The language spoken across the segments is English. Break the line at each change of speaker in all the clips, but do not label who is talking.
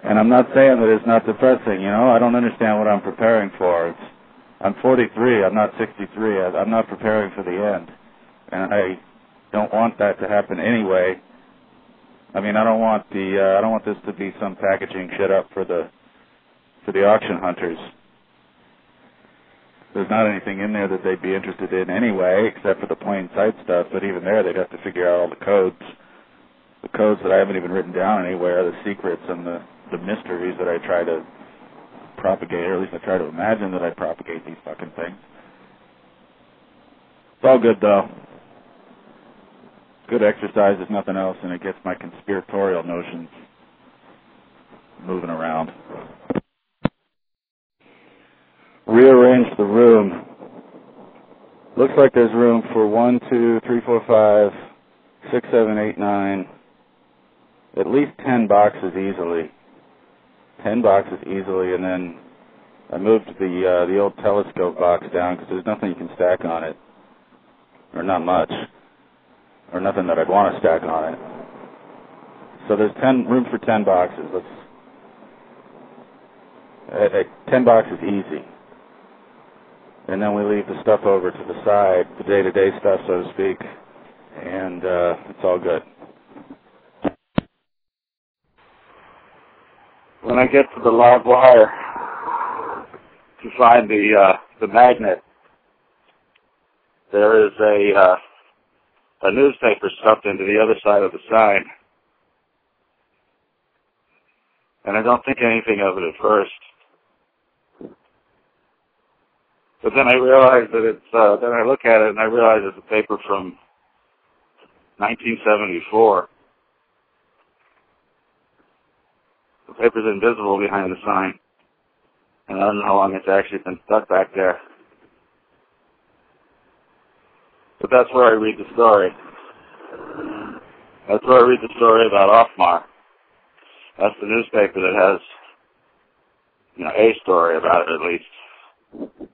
And I'm not saying that it's not depressing, you know. I don't understand what I'm preparing for. I'm 43. I'm not 63. I'm not preparing for the end. And I don't want that to happen anyway. I mean, I don't want this to be some packaging shit up for the auction hunters. There's not anything in there that they'd be interested in anyway, except for the plain sight stuff. But even there, they'd have to figure out all the codes that I haven't even written down anywhere, the secrets and the mysteries that I try to propagate, or at least I try to imagine that I propagate these fucking things. It's all good, though. Good exercise, if nothing else, and it gets my conspiratorial notions moving around. Rearrange the room. Looks like there's room for 1, 2, 3, 4, 5, 6, 7, 8, 9, at least 10 boxes easily. 10 boxes easily, and then I moved the old telescope box down because there's nothing you can stack on it, or not much, or nothing that I'd want to stack on it. So there's room for 10 boxes. 10 boxes easy. And then we leave the stuff over to the side, the day-to-day stuff, so to speak, and it's all good. When I get to the live wire to find the magnet, there is a newspaper stuffed into the other side of the sign. And I don't think anything of it at first. But then I realize that then I look at it and I realize it's a paper from 1974. The paper's invisible behind the sign. And I don't know how long it's actually been stuck back there. But that's where I read the story. That's where I read the story about Offmar. That's the newspaper that has, a story about it at least.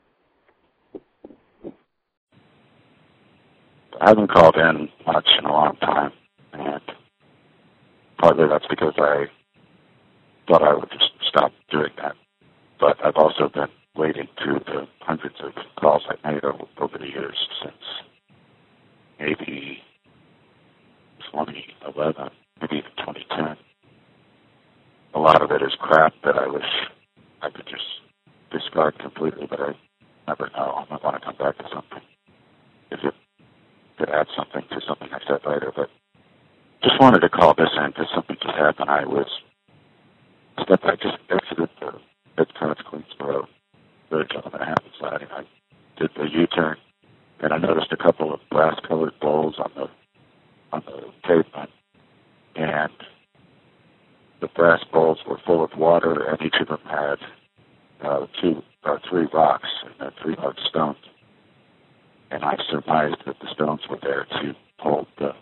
I haven't called in much in a long time, and partly that's because I thought I would just stop doing that. But I've also been waiting through the hundreds of calls I've made over the years since maybe 2011, maybe even 2010. A lot of it is crap that I wish I could just discard completely, but I never know. I might want to come back to something if it could add something to something I said later. But just wanted to call this in because something just happened. I just exited the Midcoast Queensboro Bridge on the Manhattan side, and I did the U-turn, and I noticed a couple of brass-colored bowls on the pavement, and the brass bowls were full of water, and each of them had 3 rocks and 3 large stones. And I surmised that the stones were there to hold the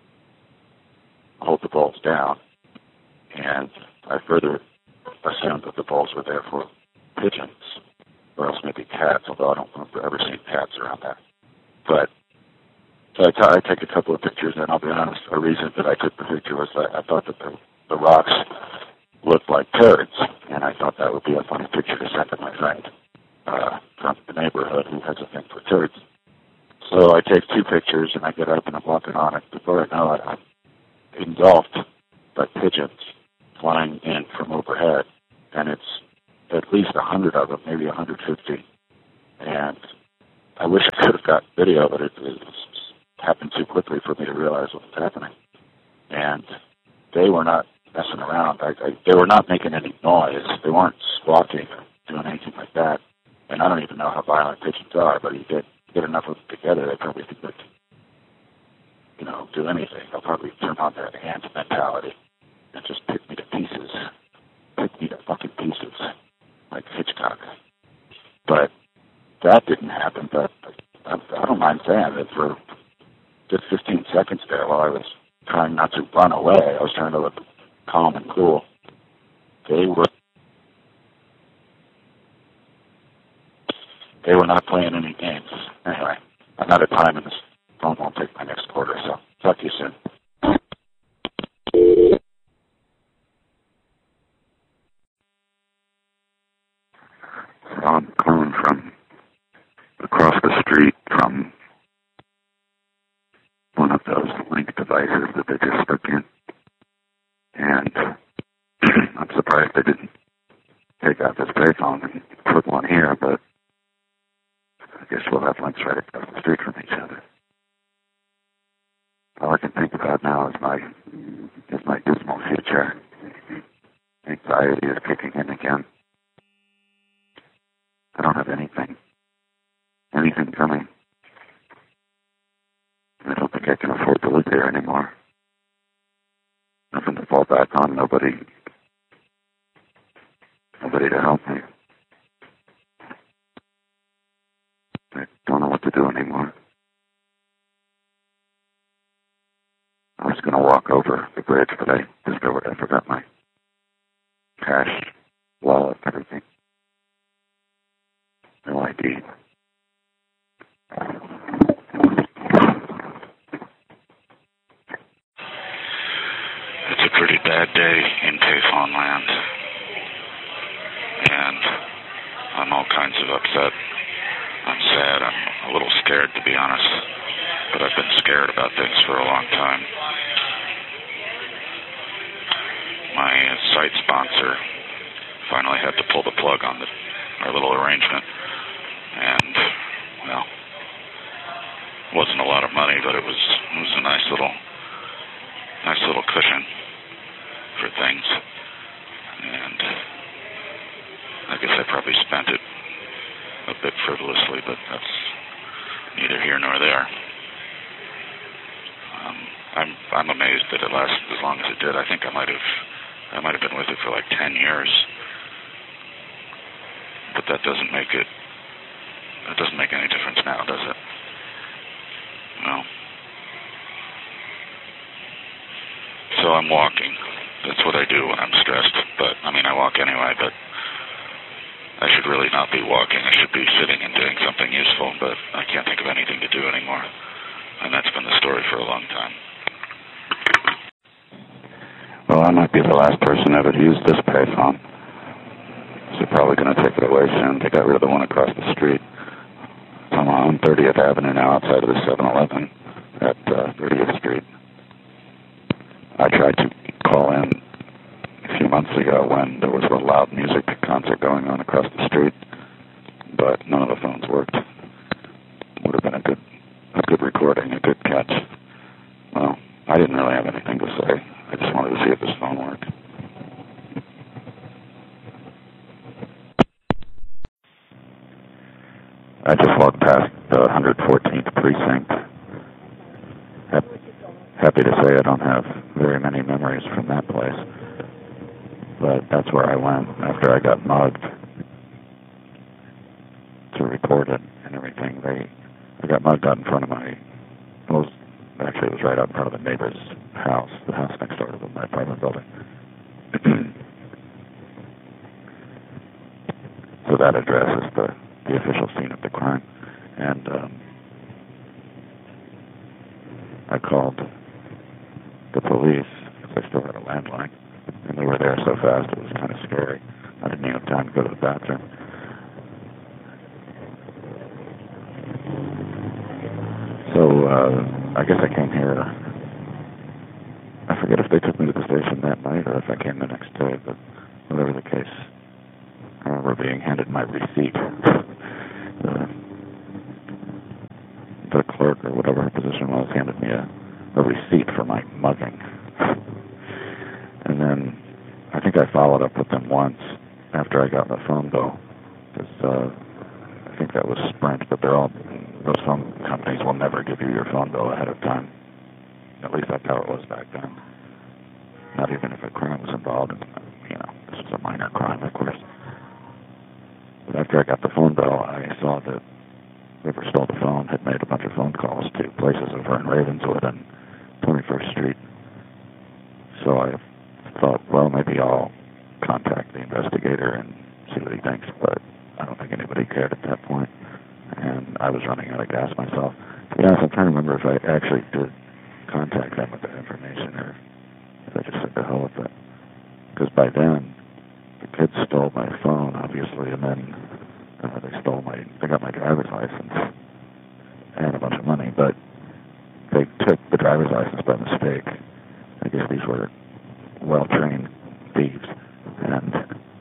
bowls down. And I further assumed that the bowls were there for pigeons, or else maybe cats, although I don't remember ever seeing cats around that. But so I take a couple of pictures, and I'll be honest, a reason that I took the picture was that I thought that the rocks looked like parrots, and I thought that would be a funny picture to send to my friend from the neighborhood who has a thing for turds. So I take 2 pictures, and I get up, and I'm walking on it. Before I know it, I'm engulfed by pigeons flying in from overhead, and it's at least 100 of them, maybe 150. And I wish I could have got video, but it happened too quickly for me to realize what was happening. And they were not messing around. They were not making any noise. They weren't squawking or doing anything like that. And I don't even know how violent pigeons are, but you get enough of them together, they probably think they can, do anything. They'll probably turn on their ant mentality and just pick me to pieces. Pick me to fucking pieces, like Hitchcock. But that didn't happen. But I don't mind saying that for just 15 seconds there while I was trying not to run away, I was trying to look calm and cool. They were not playing any games. Anyway, I'm out of time and this phone won't take my next quarter, so talk to you soon. And I'm surprised they didn't take out this payphone and put one here, but I guess we'll have links right across the street from each other. All I can think about now is my dismal future. Anxiety is kicking in again. I don't have anything coming. I don't think I can afford to live here anymore. Nothing to fall back on, nobody to help me. I don't know what to do anymore. I was going to walk over the bridge, but I discovered I forgot my cash, wallet, everything. No ID. It's a pretty bad day in payphone land. And I'm all kinds of upset. I'm sad. I'm a little scared, to be honest. But I've been scared about things for a long time. My site sponsor finally had to pull the plug on our little arrangement. And, well, it wasn't a lot of money, but it was a nice little cushion for things. And I guess I probably spent it a bit frivolously, but that's neither here nor there. I'm amazed that it lasted as long as it did. I think I might have been with it for like 10 years. But that doesn't make any difference now, does it? No. So I'm walking. That's what I do when I'm stressed. But I walk anyway, but I should really not be walking. I should be sitting and doing something useful, but I can't think of anything to do anymore. And that's been the story for a long time. Well, I might be the last person ever to use this payphone. So they're probably going to take it away soon. They got rid of the one across the street. I'm on 30th Avenue now, outside of the 7-Eleven at 30th Street. I tried to call in a few months ago when there was a loud music concert going on across the street, but none of the phones worked. Would have been a good recording, a good catch. Well, I didn't really have anything to say. I just wanted to see if this phone worked. I just walked past the 114th precinct. Happy to say I don't have very many memories from that place. But that's where I went after I got mugged to report it and everything. I got mugged out in front of it was right out in front of the neighbor's house, the house next door to my apartment building. So that address is the official scene of the crime. And I called the police because I still had a landline, and they were there so fast it was kind of scary. I didn't even have time to go to the bathroom. So I guess I came here. I forget if they took me to the station that night or if I came the next day, but whatever the case, I remember being handed my receipt. The clerk or whatever her position was handed me a receipt for my mugging. And then I think I followed up with them once after I got the phone bill, because I think that was Sprint, but those phone companies will never give you your phone bill ahead of time. At least that's how it was back then. Not even if a crime was involved, and this was a minor crime, of course. But after I got the phone bill, I saw that whoever stole the phone had made a bunch of phone calls to places over in Ravenswood and 21st Street. So I thought, well, maybe I'll contact the investigator and see what he thinks, but I don't think anybody cared at that point. And I was running out of gas myself. To be honest, I'm trying to remember if I actually did contact them with that information or if I just said to hell with it. Because by then, the kids stole my phone, obviously, and then they got my driver's license and a bunch of money, but they took the driver's license by mistake. I guess these were well-trained thieves, and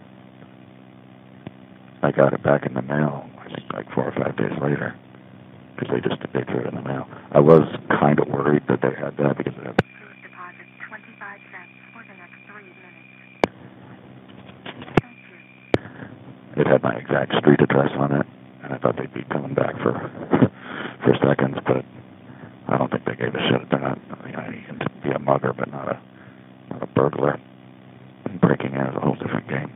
I got it back in the mail, I think like 4 or 5 days later, because they threw it in the mail. I was kind of worried that they had that because it had
deposit 25 cents for the next 3 minutes. Thank you.
It had my exact street address on it, and I thought they'd be coming back for seconds, but I don't think they gave a shit. They're not, you know, you can be a mugger, but not a burglar. And breaking in is a whole different game.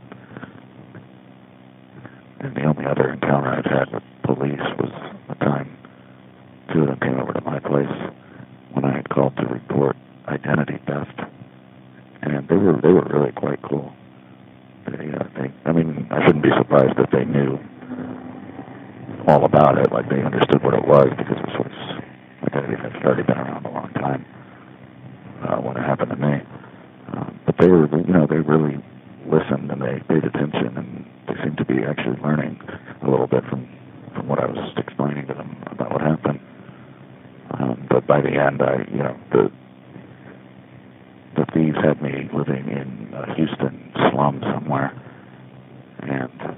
And the only other encounter I've had with police was the time 2 of them came over to my place when I had called to report identity theft, and they were really quite cool. I mean, I shouldn't be surprised that they knew all about it, like they understood what it was, because it was like I'd already been around a long time when it happened to me. But they were, you know, they really listened and they paid attention, and they seemed to be actually learning a little bit from what I was explaining to them about what happened. But by the end, the thieves had me living in Houston slum somewhere, and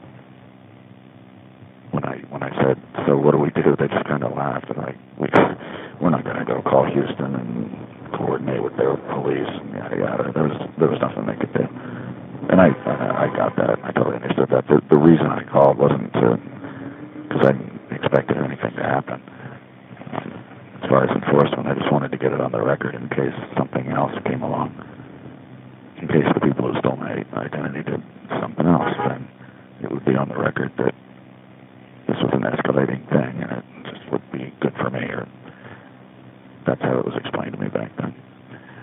when I said, so what do we do? They just kind of laughed, and we're not going to go call Houston and coordinate with their police and yada yada. There was nothing they could do, and I got that. I totally understood that. The reason I called wasn't because I expected anything to happen. As far as enforcement, I just wanted to get it on the record in case something else came along. In case the people who stole my identity did something else, then it would be on the record that this was an escalating thing, and it just would be good for me, or that's how it was explained to me back then.